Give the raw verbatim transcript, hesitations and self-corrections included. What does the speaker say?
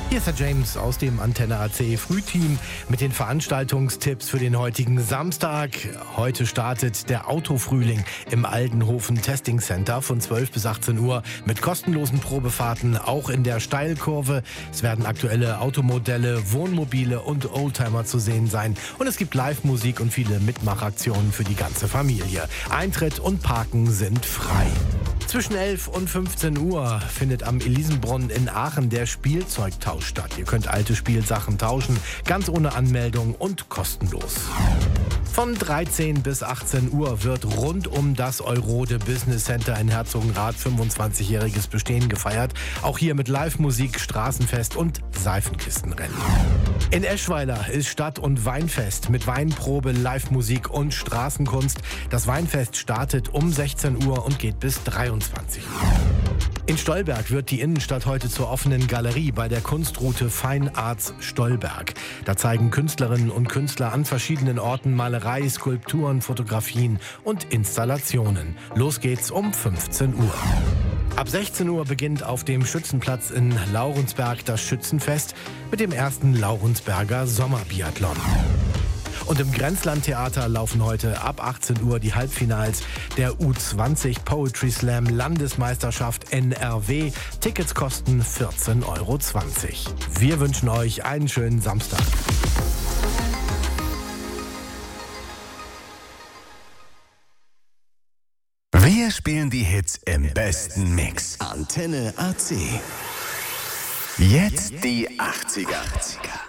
Hier ist der James aus dem Antenne A C Frühteam mit den Veranstaltungstipps für den heutigen Samstag. Heute startet der Autofrühling im Aldenhofen Testing Center von zwölf bis achtzehn Uhr mit kostenlosen Probefahrten, auch in der Steilkurve. Es werden aktuelle Automodelle, Wohnmobile und Oldtimer zu sehen sein. Und es gibt Live-Musik und viele Mitmachaktionen für die ganze Familie. Eintritt und Parken sind frei. Zwischen elf und fünfzehn Uhr findet am Elisenbrunnen in Aachen der Spielzeugtausch statt. Ihr könnt alte Spielsachen tauschen, ganz ohne Anmeldung und kostenlos. Von dreizehn bis achtzehn Uhr wird rund um das Eurode Business Center in Herzogenrath fünfundzwanzigjähriges Bestehen gefeiert. Auch hier mit Live-Musik, Straßenfest und Seifenkistenrennen. In Eschweiler ist Stadt- und Weinfest mit Weinprobe, Live-Musik und Straßenkunst. Das Weinfest startet um sechzehn Uhr und geht bis dreiundzwanzig Uhr. In Stolberg wird die Innenstadt heute zur offenen Galerie bei der Kunstroute Fine Arts Stolberg. Da zeigen Künstlerinnen und Künstler an verschiedenen Orten Malerei, Skulpturen, Fotografien und Installationen. Los geht's um fünfzehn Uhr. Ab sechzehn Uhr beginnt auf dem Schützenplatz in Laurensberg das Schützenfest mit dem ersten Laurensberger Sommerbiathlon. Und im Grenzlandtheater laufen heute ab achtzehn Uhr die Halbfinals der U zwanzig Poetry Slam Landesmeisterschaft N R W. Tickets kosten vierzehn Euro zwanzig. Wir wünschen euch einen schönen Samstag. Wir spielen die Hits im besten Mix. Antenne A C. Jetzt die achtziger.